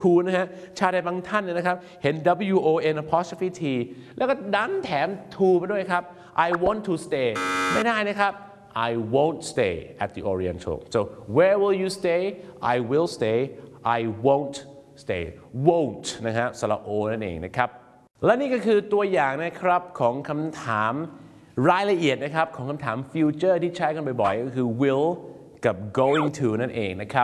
to นะฮะชาไทยบางท่านเนี่ยนะครับเห็น WON apostrophe T แล้วก็ดันแถม to ไปด้วยครับ I want to stay ไม่ได้นะครับ I won't stay at the Oriental so where will you stay I will stay I won't stay won't นะฮะสระโอนั่นเองนะครับและนี่ก็คือตัวอย่างนะครับของคำถามรายละเอียดนะครับของคำถาม future ที่ใช้กันบ่อยๆก็คือ will กับ going to นั่นเองนะครับ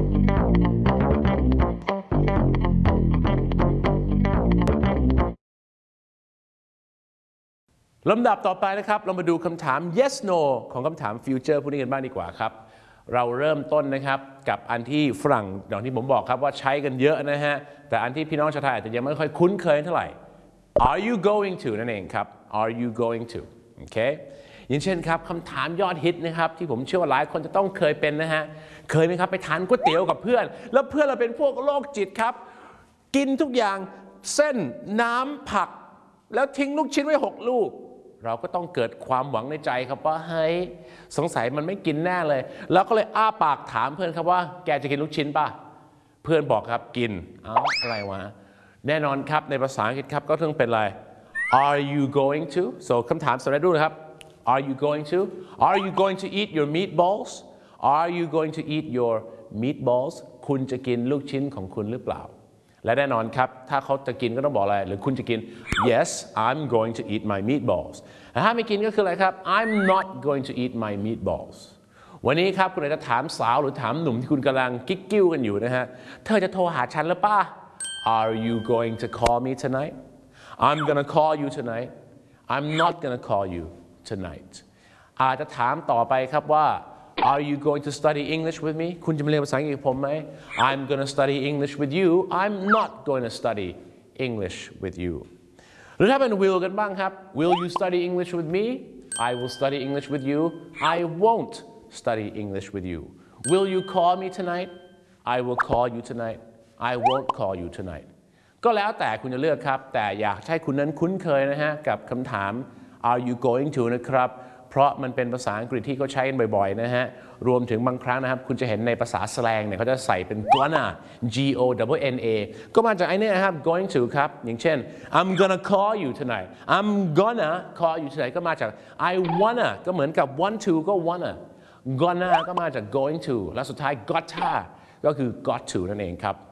ลำดับต่อไปนะครับเรามาดูคำถาม yes no ของคำถาม future พวกนี้กันบ้างดีกว่าครับเราเริ่มต้นนะครับกับอันที่ฝรั่งอย่างที่ผมบอกครับว่าใช้กันเยอะนะฮะแต่อันที่พี่น้องชาวไทยอาจจะยังไม่ค่อยคุ้นเคยเท่าไหร่ Are you going to นั่นเองครับ Are you going to โอเคอย่างเช่นครับคำถามยอดฮิตนะครับที่ผมเชื่อว่าหลายคนจะต้องเคยเป็นนะฮะเคยไหมครับไปทานก๋วยเตี๋ยวกับเพื่อนแล้วเพื่อนเราเป็นพวกโรคจิตครับกินทุกอย่างเส้นน้ำผักแล้วทิ้งลูกชิ้นไว้6 ลูกเราก็ต้องเกิดความหวังในใจครับว่าเฮ้ยสงสัยมันไม่กินแน่เลยแล้วก็เลยอ้าปากถามเพื่อนครับว่าแกจะกินลูกชิ้นป่ะเพื่อนบอกครับกินอะไรวะแน่นอนครับในภาษาอังกฤษครับก็ต้องเป็นอะไร Are you going to so คำถามสำเร็จรูปนะครับ Are you going to Are you going to eat your meatballs Are you going to eat your meatballs คุณจะกินลูกชิ้นของคุณหรือเปล่าและแน่นอนครับถ้าเขาจะกินก็ต้องบอกอะไรหรือคุณจะกิน Yes I'm going to eat my meatballs ถ้าไม่กินก็คืออะไรครับ I'm not going to eat my meatballs วันนี้ครับคุณอาจจะถามสาวหรือถามหนุ่มที่คุณกำลังกิ๊กกิ้วกันอยู่นะฮะเธอจะโทรหาฉันหรือเปล่า Are you going to call me tonight I'm gonna call you tonight I'm not gonna call you tonight อาจจะถามต่อไปครับว่าAre you going to study English with me คุณจะมาเรียนภาษาอังกฤษกับผมไหม I'm going to study English with you I'm not going to study English with you หรือถ้าเป็น will กันบ้างครับ Will you study English with me I will study English with you I won't study English with you Will you call me tonight I will call you tonight I won't call you tonight ก็แล้วแต่คุณจะเลือกครับแต่อยากให้คุณนั้นคุ้นเคยนะฮะกับคำถาม Are you going to นะครับเพราะมันเป็นภาษาอังกฤษที่เขาใช้กันบ่อยๆนะฮะรวมถึงบางครั้งนะครับคุณจะเห็นในภาษาแสลงเนี่ยเขาจะใส่เป็น gonna G O N A ก็มาจากไอ้นี่นะครับ going to ครับอย่างเช่น I'm gonna call you tonight I'm gonna call you tonight ก็มาจาก I wanna ก็เหมือนกับ want to ก็ wanna gonna ก็มาจาก going to และสุดท้าย gotta ก็คือ got to นั่นเองครับ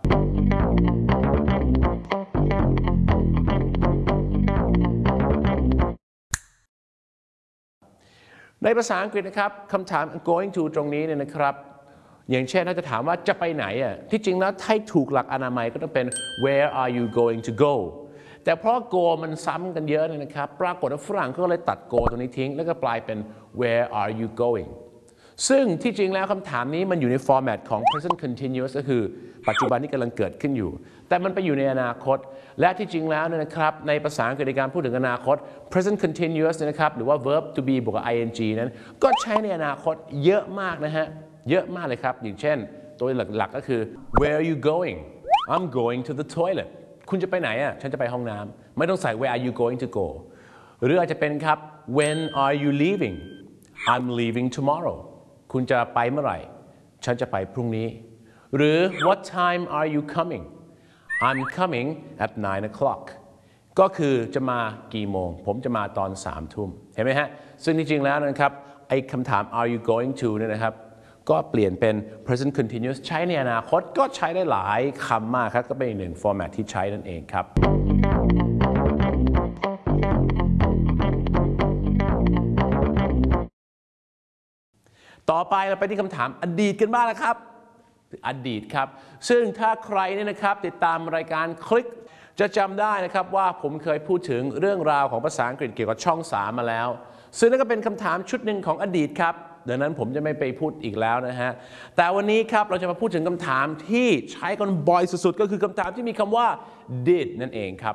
ในภาษาอังกฤษนะครับคำถาม going to ตรงนี้เนี่ยนะครับอย่างเช่นถ้าจะถามว่าจะไปไหนอ่ะที่จริงแล้วให้ถูกหลักอนามัยก็ต้องเป็น where are you going to go แต่เพราะ go มันซ้ำกันเยอะเนี่ยนะครับปรากฏว่าฝรั่งก็เลยตัด go ตรงนี้ทิ้งแล้วก็กลายเป็น where are you going ซึ่งที่จริงแล้วคำถามนี้มันอยู่ใน format ของ present continuous ก็คือปัจจุบันที่กำลังเกิดขึ้นอยู่แต่มันไปอยู่ในอนาคตและที่จริงแล้วนะครับในภาษาอังกฤษในการพูดถึงอนาคต present continuous นะครับหรือว่า verb to be บวกกับ ing นั้นก็ใช้ในอนาคตเยอะมากนะฮะเยอะมากเลยครับอย่างเช่นตัวหลักๆก็คือ where are you going I'm going to the toilet คุณจะไปไหนอ่ะฉันจะไปห้องน้ำไม่ต้องใส่ where are you going to go หรืออาจจะเป็นครับ when are you leaving I'm leaving tomorrow คุณจะไปเมื่อไหร่ฉันจะไปพรุ่งนี้หรือ what time are you coming I'm coming at 9 o'clock ก็คือจะมากี่โมงผมจะมาตอน3 ทุ่มเห็นไหมฮะซึ่งจริงๆแล้วนะครับไอ้คำถาม are you going to เนี่ยนะครับก็เปลี่ยนเป็น present continuous ใช้ในอนาคตก็ใช้ได้หลายคำมากครับก็เป็นอีกหนึ่ง format ที่ใช้นั่นเองครับต่อไปเราไปที่คำถามอดีตกันบ้างนะครับอดีตครับซึ่งถ้าใครเนี่ยนะครับติดตามรายการคลิกจะจำได้นะครับว่าผมเคยพูดถึงเรื่องราวของภาษาอังกฤษเกี่ยวกับช่อง3มาแล้วซึ่งนั่นก็เป็นคำถามชุดหนึ่งของอดีตครับดังนั้นผมจะไม่ไปพูดอีกแล้วนะฮะแต่วันนี้ครับเราจะมาพูดถึงคำถามที่ใช้กันบ่อยสุดๆก็คือคำถามที่มีคำว่า did นั่นเองครับ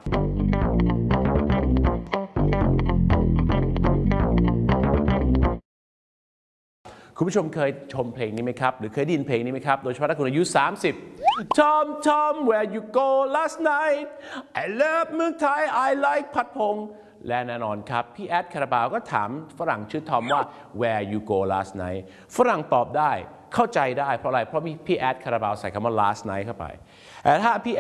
คุณผู้ชมเคยชมเพลงนี้ไหมครับหรือเคยได้ยินเพลงนี้ไหมครับโดยเฉพาะถ้าคุณอายุ30 Tom Tom where you go last night I love เมืองไทย I like พัดพงษ์และแน่นอนครับพี่แอดคาราบาวก็ถามฝรั่งชื่อทอมว่า where you go last night ฝรั่งตอบได้เข้าใจได้เพราะอะไรเพราะพี่แอดคาราบาวใส่คำว่า last night เข้าไปแต่ถ้าพี่แอ